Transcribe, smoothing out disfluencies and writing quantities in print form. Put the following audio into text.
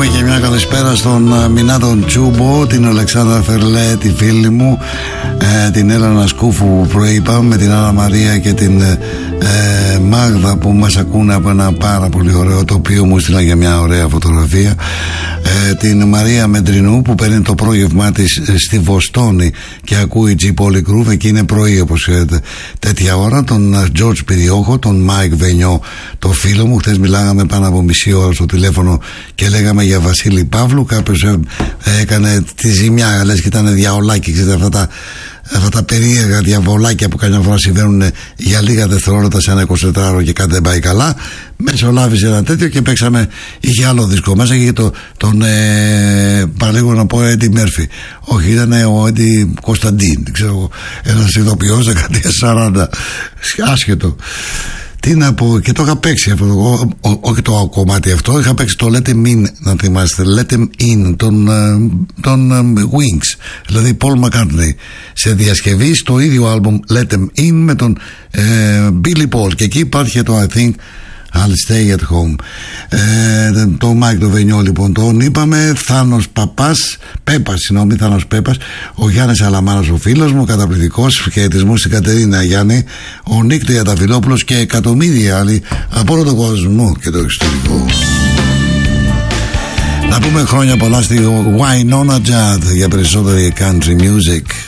πούμε και μια καλησπέρα στον Μινάτο Τσούμπο, την Αλεξάνδρα Φερλέ, τη φίλη μου, την Έλενα Σκούφου που προείπαμε, την Άννα Μαρία και την Μάγδα που μας ακούνε από ένα πάρα πολύ ωραίο τοπίο, μου στείλα για μια ωραία φωτογραφία, την Μαρία Μεντρινού που παίρνει το πρόγευμά της στη Βοστόνη και ακούει G Polygroove, εκεί είναι πρωί όπως ξέρετε τέτοια ώρα, τον George Πυριόχο, τον Μάικ Βενιό, το φίλο μου. Χθες μιλάγαμε πάνω από μισή ώρα στο τηλέφωνο και λέγαμε για Βασίλη Παύλου. Κάποιος έκανε τη ζημιά, λες και ήταν διαολάκι, ξέρετε αυτά τα περίεργα διαβολάκια που καμιά φορά συμβαίνουν για λίγα δευτερόλεπτα σε ένα 24ωρο και κάτι δεν πάει καλά. Μεσολάβησε ένα τέτοιο και παίξαμε, είχε άλλο δίσκο μέσα και τον παραλίγο να πω Έντι Μέρφυ. Όχι, ήταν ο Έντι Κωνσταντίν, ξέρω εγώ, ένας ηθοποιός δεκαετία 40, άσχετο. Τι να πω, και το είχα παίξει αυτό, όχι το κομμάτι αυτό, είχα παίξει το Let Him In, να θυμάστε, Let Him In, τον Wings, δηλαδή Paul McCartney, σε διασκευή στο ίδιο άλμπουμ Let Him In με τον Billy Paul, και εκεί υπάρχει το I Think I'll Stay at Home. Το Μάικ το Βενιό λοιπόν τον είπαμε. Θάνος Πέπας, ο Γιάννης Αλαμάνος ο φίλος μου, καταπληκτικός, χαιρετισμούς στην Κατερίνα Γιάννη, ο Νίκ Τριανταφυλόπουλος και εκατομμύρια άλλοι από όλο τον κόσμο και το εξωτερικό. Να πούμε χρόνια πολλά στη Wynonna Judd για περισσότερη country music.